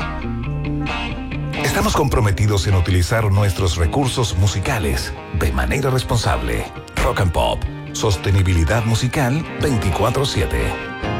Estamos comprometidos en utilizar nuestros recursos musicales de manera responsable. Rock and Pop, sostenibilidad musical 24/7.